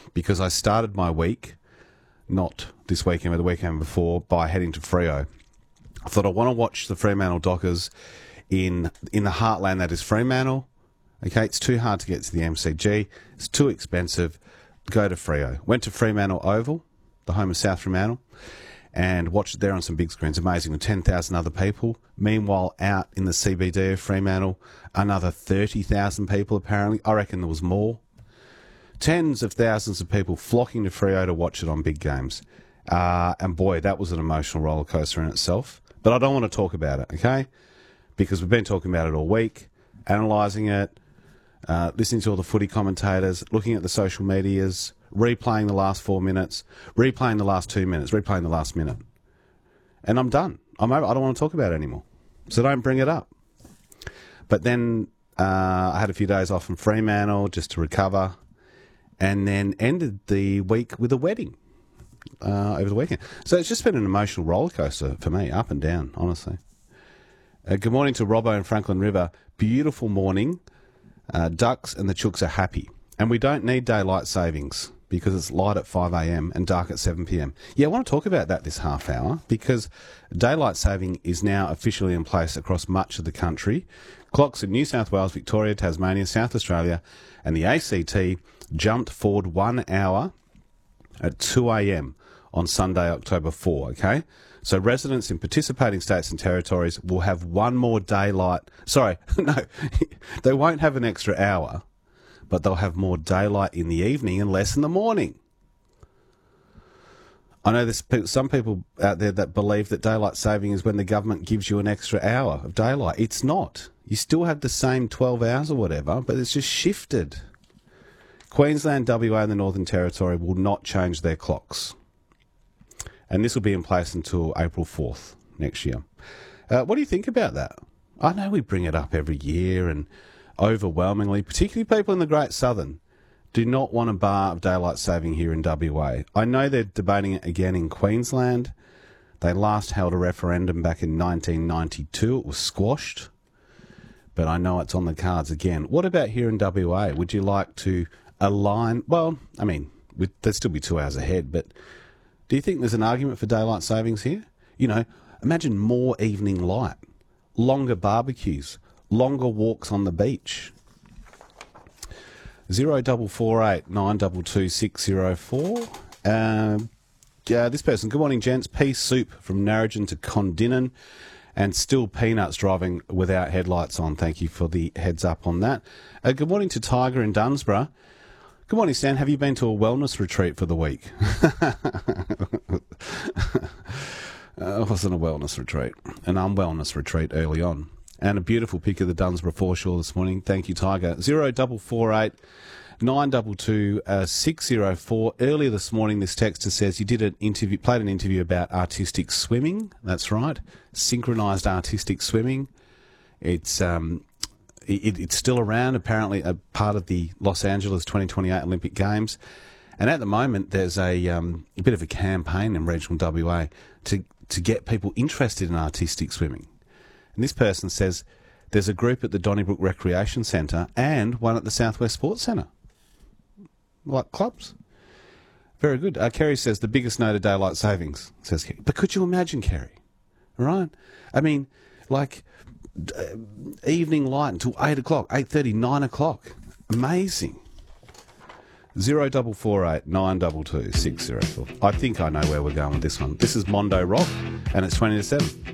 because I started my week, not this weekend, but the weekend before, by heading to Freo. I thought I want to watch the Fremantle Dockers in the heartland that is Fremantle. Okay, it's too hard to get to the MCG. It's too expensive. Go to Freo. Went to Fremantle Oval, the home of South Fremantle, and watched it there on some big screens. Amazing, with 10,000 other people. Meanwhile, out in the CBD of Fremantle, another 30,000 people apparently. I reckon there was more. Tens of thousands of people flocking to Freo to watch it on big games. And boy, that was an emotional roller coaster in itself. But I don't want to talk about it, okay? Because we've been talking about it all week, analysing it, listening to all the footy commentators, looking at the social medias, replaying the last 4 minutes, replaying the last 2 minutes, replaying the last minute. And I'm done. I'm over. I don't want to talk about it anymore. So don't bring it up. But then I had a few days off from Fremantle just to recover, and then ended the week with a wedding over the weekend. So it's just been an emotional roller coaster for me, up and down, honestly. Good morning to Robbo and Franklin River. Beautiful morning. Ducks and the Chooks are happy. And we don't need daylight savings because it's light at 5 a.m. and dark at 7 p.m. Yeah, I want to talk about that this half hour because daylight saving is now officially in place across much of the country. Clocks in New South Wales, Victoria, Tasmania, South Australia and the ACT jumped forward 1 hour at 2 a.m. on Sunday, October 4, okay? So residents in participating states and territories will have one more daylight. Sorry, no, they won't have an extra hour, but they'll have more daylight in the evening and less in the morning. I know there's some people out there that believe that daylight saving is when the government gives you an extra hour of daylight. It's not. You still have the same 12 hours or whatever, but it's just shifted. Queensland, WA and the Northern Territory will not change their clocks. And this will be in place until April 4th next year. What do you think about that? I know we bring it up every year and overwhelmingly, particularly people in the Great Southern, do not want a bar of daylight saving here in WA. I know they're debating it again in Queensland. They last held a referendum back in 1992. It was squashed. But I know it's on the cards again. What about here in WA? Would you like to align? Well, I mean, there'd still be 2 hours ahead, but do you think there's an argument for daylight savings here? You know, imagine more evening light, longer barbecues, longer walks on the beach. 0448 922 604. This person, good morning, gents. Pea soup from Narrogin to Condinan and still peanuts driving without headlights on. Thank you for the heads up on that. Good morning to Tiger in Dunsborough. Good morning, Stan. Have you been to a wellness retreat for the week? It wasn't a wellness retreat, an unwellness retreat early on. And a beautiful pic of the Dunsborough foreshore this morning. Thank you, Tiger. 0448 922 604. Earlier this morning, this texter says you did played an interview about artistic swimming. That's right, synchronised artistic swimming. It's still around, apparently a part of the Los Angeles 2028 Olympic Games. And at the moment, there's a bit of a campaign in regional WA to get people interested in artistic swimming. And this person says there's a group at the Donnybrook Recreation Centre and one at the Southwest Sports Centre. Like clubs. Very good. Kerry says the biggest no to daylight savings, says Kerry. But could you imagine, Kerry? Right? I mean, like evening light until 8 o'clock, 8:30, 9 o'clock. Amazing. 0448 922 604. I think I know where we're going with this one. This is Mondo Rock, and it's 20 to 7.